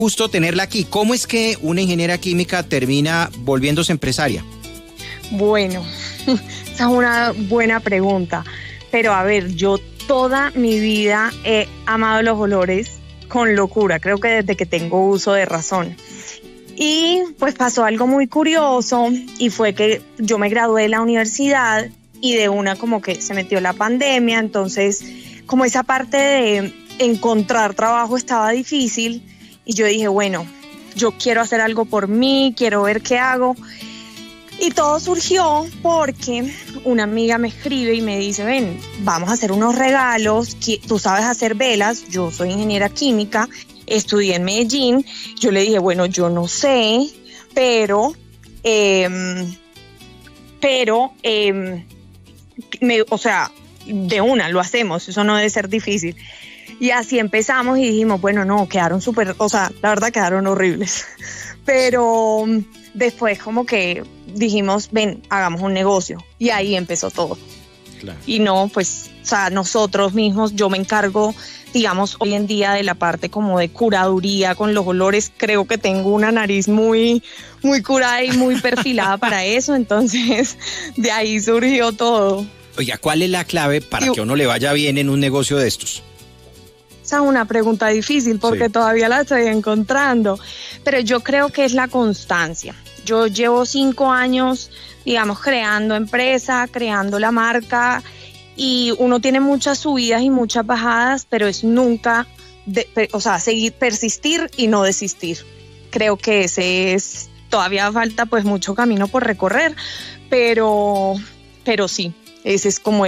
Justo tenerla aquí. ¿Cómo es que una ingeniera química termina volviéndose empresaria? Bueno, esa es una buena pregunta. Pero a ver, yo toda mi vida he amado los olores con locura, creo que desde que tengo uso de razón. Y pues pasó algo muy curioso y fue que yo me gradué de la universidad y de una como que se metió la pandemia, entonces como esa parte de encontrar trabajo estaba difícil y yo dije, bueno, yo quiero hacer algo por mí, quiero ver qué hago. Y todo surgió porque una amiga me escribe y me dice, ven, vamos a hacer unos regalos, tú sabes hacer velas, yo soy ingeniera química, estudié en Medellín. Yo le dije, bueno, yo no sé, pero o sea, de una lo hacemos, eso no debe ser difícil. Y así empezamos y dijimos, bueno, no, quedaron súper, o sea, la verdad quedaron horribles. Pero después como que dijimos, ven, hagamos un negocio. Y ahí empezó todo. Claro. Y no, pues, o sea, nosotros mismos, yo me encargo, digamos, hoy en día de la parte como de curaduría con los olores. Creo que tengo una nariz muy, muy curada y muy perfilada para eso. Entonces, de ahí surgió todo. Oiga, ¿cuál es la clave para que a uno le vaya bien en un negocio de estos? Esa es una pregunta difícil porque todavía la estoy encontrando, pero yo creo que es la constancia. Yo llevo 5 años, digamos, creando empresa, creando la marca y uno tiene muchas subidas y muchas bajadas, pero es nunca, seguir, persistir y no desistir. Creo que todavía falta pues mucho camino por recorrer, pero sí, ese es como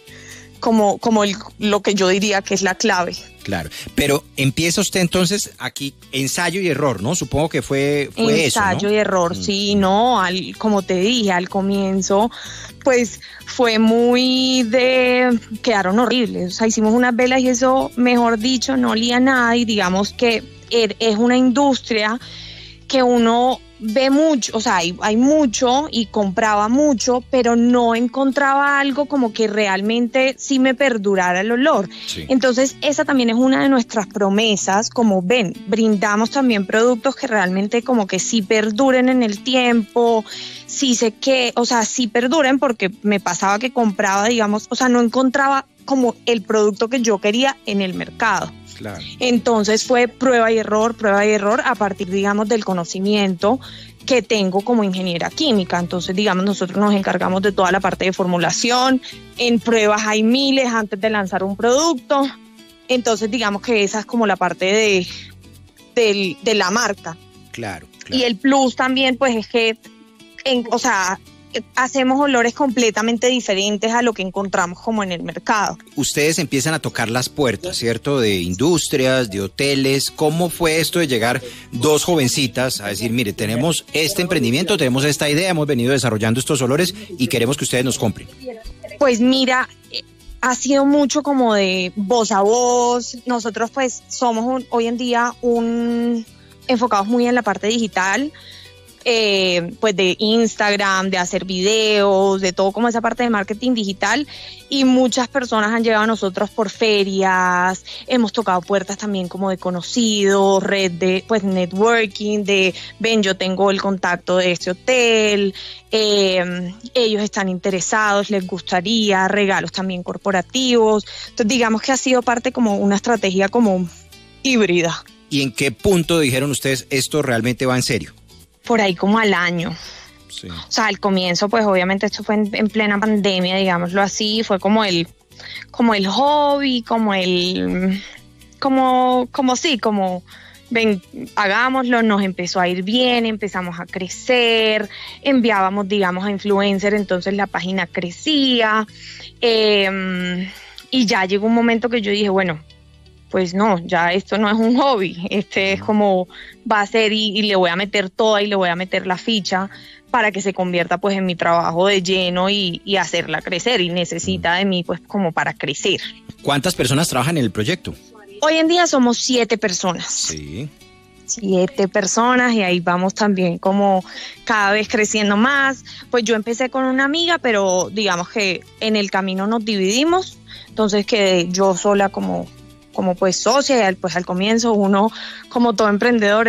lo que yo diría que es la clave. Claro, pero empieza usted entonces aquí ensayo y error, ¿no? Supongo que fue eso, ¿no? Ensayo y error, sí, no, como te dije al comienzo, pues fue quedaron horribles, o sea, hicimos unas velas y eso, mejor dicho, no olía nada y digamos que es una industria que uno ve mucho, o sea, hay mucho y compraba mucho, pero no encontraba algo como que realmente sí me perdurara el olor. Sí. Entonces, esa también es una de nuestras promesas, como ven, brindamos también productos que realmente como que sí perduren en el tiempo, sí perduren, porque me pasaba que compraba, digamos, o sea, no encontraba como el producto que yo quería en el mercado. Claro. Entonces fue prueba y error a partir, digamos, del conocimiento que tengo como ingeniera química. Entonces, digamos, nosotros nos encargamos de toda la parte de formulación. En pruebas hay miles antes de lanzar un producto. Entonces, digamos que esa es como la parte de la marca. Claro. Y el plus también, pues, es que, hacemos olores completamente diferentes a lo que encontramos como en el mercado. Ustedes empiezan a tocar las puertas, ¿cierto? De industrias, de hoteles. ¿Cómo fue esto de llegar 2 jovencitas a decir, mire, tenemos este emprendimiento, tenemos esta idea, hemos venido desarrollando estos olores y queremos que ustedes nos compren? Pues mira, ha sido mucho como de voz a voz. Nosotros pues somos hoy en día enfocados muy en la parte digital. Pues de Instagram, de hacer videos, de todo como esa parte de marketing digital, y muchas personas han llegado a nosotros por ferias, hemos tocado puertas también como de conocidos, red de pues networking, ven, yo tengo el contacto de este hotel, ellos están interesados, les gustaría, regalos también corporativos. Entonces digamos que ha sido parte como una estrategia como híbrida. ¿Y en qué punto dijeron ustedes esto realmente va en serio? Por ahí como al año. Sí. O sea, al comienzo, pues obviamente esto fue en plena pandemia, digámoslo así, fue como el hobby, ven, hagámoslo, nos empezó a ir bien, empezamos a crecer, enviábamos, digamos, a influencer, entonces la página crecía, y ya llegó un momento que yo dije, bueno, pues no, ya esto no es un hobby, es como va a ser y le voy a meter toda y le voy a meter la ficha para que se convierta pues en mi trabajo de lleno y hacerla crecer, y necesita de mí pues como para crecer. ¿Cuántas personas trabajan en el proyecto? Hoy en día somos 7 personas. Sí. 7 personas y ahí vamos también como cada vez creciendo más. Pues yo empecé con una amiga, pero digamos que en el camino nos dividimos, entonces quedé yo sola como pues socia, y pues al comienzo uno, como todo emprendedor,